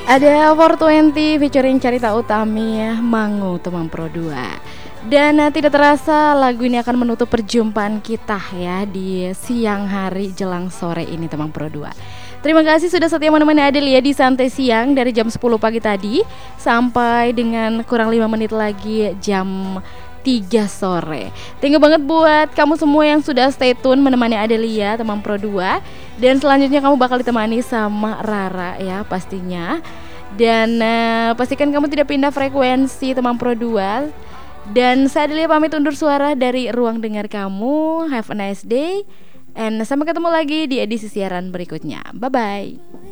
Ada 420 featuring Carita Utami, Mangu Temang Pro 2. Dan tidak terasa lagu ini akan menutup perjumpaan kita ya di siang hari jelang sore ini Temang Pro 2. Terima kasih sudah setia menemani Adelia di Santai Siang dari jam 10 pagi tadi sampai dengan kurang 5 menit lagi jam 3 sore. Thank you banget buat kamu semua yang sudah stay tune menemani Adelia Temang Pro 2. Dan selanjutnya kamu bakal ditemani sama Rara ya pastinya. Dan pastikan kamu tidak pindah frekuensi Temang Pro 2. Dan saya Adelia pamit undur suara dari ruang dengar kamu. Have a nice day. And sampai ketemu lagi di edisi siaran berikutnya. Bye-bye.